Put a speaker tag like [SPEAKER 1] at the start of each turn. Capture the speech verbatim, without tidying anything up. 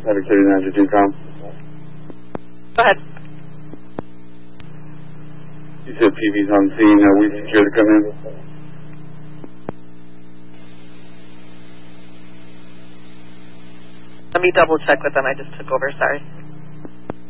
[SPEAKER 1] Traffic thirty-nine to G COM.
[SPEAKER 2] Go ahead.
[SPEAKER 1] You said P V's on scene. Uh, we secure to come in.
[SPEAKER 2] Let me double check with them. I just took over. Sorry.